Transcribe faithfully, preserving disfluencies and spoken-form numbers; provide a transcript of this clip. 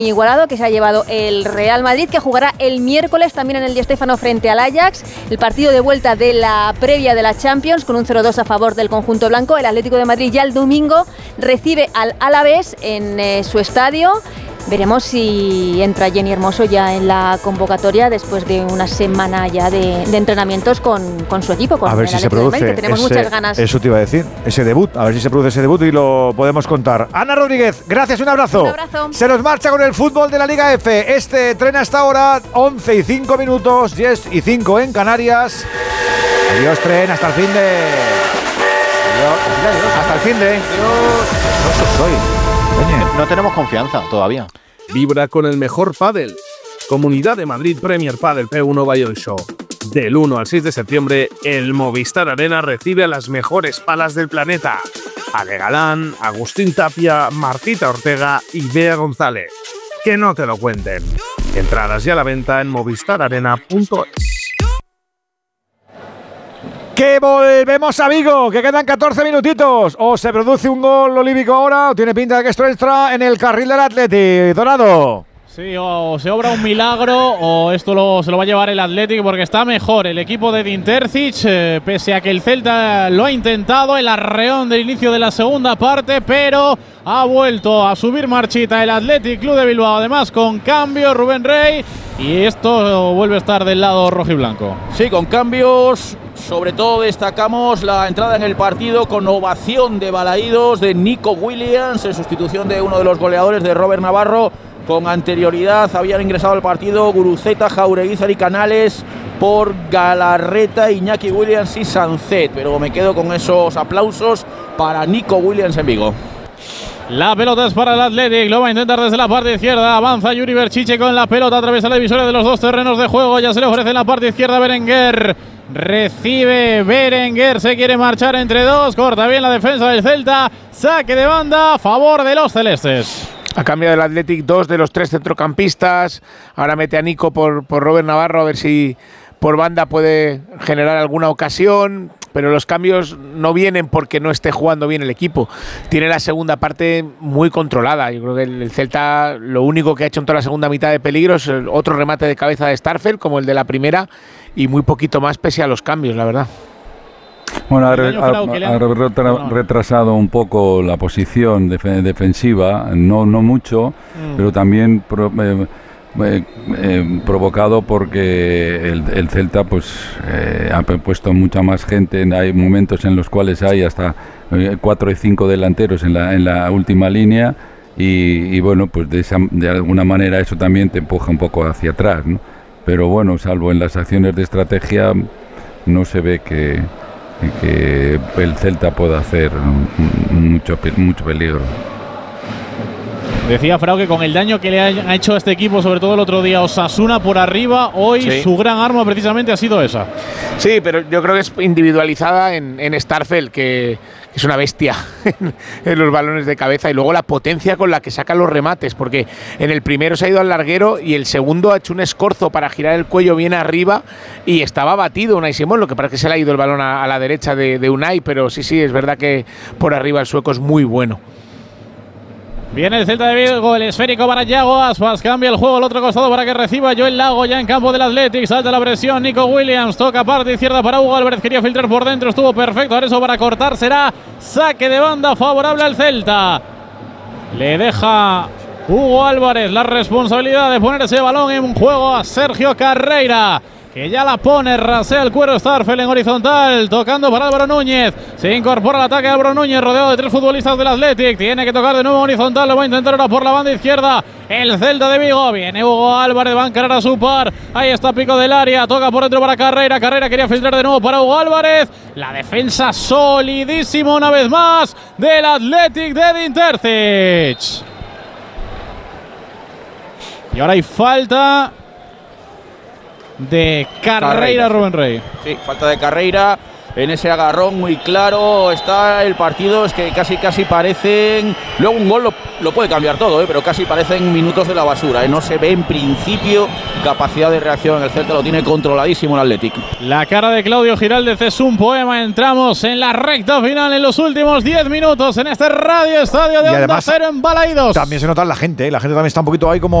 igualado que se ha llevado el Real Madrid, que jugará el miércoles también en el Di Stéfano frente al Ajax, el partido de vuelta de la previa de la Champions, con un cero dos a favor del conjunto blanco. El Atlético de Madrid ya el domingo recibe al Alavés en eh, su estadio. Veremos si entra Jenny Hermoso ya en la convocatoria después de una semana ya de, de entrenamientos con, con su equipo, con a ver si se produce Madrid, que tenemos ese, muchas ganas. Eso te iba a decir, ese debut, a ver si se produce ese debut y lo podemos contar. Ana Rodríguez, gracias, un abrazo. Un abrazo. Se nos marcha con el fútbol de la Liga F. Este tren hasta ahora, once y cinco minutos, diez y cinco en Canarias. Adiós, tren, hasta el fin de... Adiós, adiós, hasta el fin de... Adiós. No soy. No tenemos confianza todavía. Vibra con el mejor pádel. Comunidad de Madrid Premier Padel P uno Bayern Show. Del uno al seis de septiembre, el Movistar Arena recibe a las mejores palas del planeta. Ale Galán, Agustín Tapia, Martita Ortega y Bea González. Que no te lo cuenten. Entradas ya a la venta en movistar arena punto es. Que volvemos a Vigo, que quedan catorce minutitos. O se produce un gol olímpico ahora, o tiene pinta de que esto extra en el carril del Athletic. Dorado. Sí, o se obra un milagro o esto lo, se lo va a llevar el Athletic, porque está mejor el equipo de Edin Terzic, eh, pese a que el Celta lo ha intentado, el arreón del inicio de la segunda parte, pero ha vuelto a subir marchita el Athletic Club de Bilbao, además con cambio Rubén Rey, y esto vuelve a estar del lado rojiblanco. Sí, con cambios. Sobre todo destacamos la entrada en el partido con ovación de balaídos de Nico Williams en sustitución de uno de los goleadores de Robert Navarro. Con anterioridad habían ingresado al partido Guruceta, Jaureguizar y Canales por Galarreta, Iñaki Williams y Sancet. Pero me quedo con esos aplausos para Nico Williams en Vigo. La pelota es para el Athletic, lo va a intentar desde la parte izquierda, avanza Yuri Berchiche con la pelota, atraviesa la divisoria de los dos terrenos de juego, ya se le ofrece en la parte izquierda Berenguer, recibe Berenguer, se quiere marchar entre dos, corta bien la defensa del Celta, saque de banda a favor de los celestes. Ha cambiado el Athletic dos de los tres centrocampistas, ahora mete a Nico por, por Robert Navarro, a ver si por banda puede generar alguna ocasión, pero los cambios no vienen porque no esté jugando bien el equipo. Tiene la segunda parte muy controlada. Yo creo que el, el Celta lo único que ha hecho en toda la segunda mitad de peligro es el otro remate de cabeza de Starfelt, como el de la primera, y muy poquito más pese a los cambios, la verdad. Bueno, ha, re, ha, ha retra, retrasado un poco la posición def, defensiva, no, no mucho, mm. pero también pro, eh, eh, eh, provocado porque el, el Celta pues eh, ha puesto mucha más gente. Hay momentos en los cuales hay hasta eh, cuatro y cinco delanteros en la, en la última línea y, y bueno, pues de, esa, de alguna manera eso también te empuja un poco hacia atrás, ¿no? Pero bueno, salvo en las acciones de estrategia, no se ve que que el Celta pueda hacer mucho, mucho peligro. Decía Frau que con el daño que le ha hecho a este equipo, sobre todo el otro día Osasuna por arriba, hoy sí. Su gran arma precisamente ha sido esa. Sí, pero yo creo que es individualizada en, en Starfelt, que es una bestia en, en los balones de cabeza, y luego la potencia con la que saca los remates, porque en el primero se ha ido al larguero y el segundo ha hecho un escorzo para girar el cuello bien arriba y estaba batido Unai Simón, lo que parece que se le ha ido el balón a, a la derecha de, de Unai, pero sí, sí, es verdad que por arriba el sueco es muy bueno. Viene el Celta de Vigo, el esférico para Yago Aspas, cambia el juego al otro costado para que reciba Joel Lago ya en campo del Athletic, salta la presión, Nico Williams, toca parte izquierda para Hugo Álvarez, quería filtrar por dentro, estuvo perfecto, ahora eso para cortar será saque de banda favorable al Celta. Le deja Hugo Álvarez la responsabilidad de poner ese balón en juego a Sergio Carreira, que ya la pone, rasea el cuero Starfelt en horizontal, tocando para Álvaro Núñez, se incorpora al ataque Álvaro Núñez, rodeado de tres futbolistas del Athletic, tiene que tocar de nuevo horizontal, lo va a intentar ahora por la banda izquierda, el Celta de Vigo, viene Hugo Álvarez, va a encarar a su par, ahí está pico del área, toca por dentro para Carreira, Carreira quería filtrar de nuevo para Hugo Álvarez, la defensa solidísima una vez más del Athletic de Edin Terzic. Y ahora hay falta de Carreira, Carreira, Rubén Rey. Sí, falta de Carreira. En ese agarrón muy claro está el partido. Es que casi casi parecen Luego un gol lo, lo puede cambiar todo, ¿eh? Pero casi parecen minutos de la basura, ¿eh? No se ve en principio capacidad de reacción en el Celta, lo tiene controladísimo el Athletic. La cara de Claudio Giraldez es un poema. Entramos en la recta final en los últimos diez minutos en este Radio Estadio de Onda Cero en Balaídos. También se nota en la gente, ¿eh? La gente también está un poquito ahí como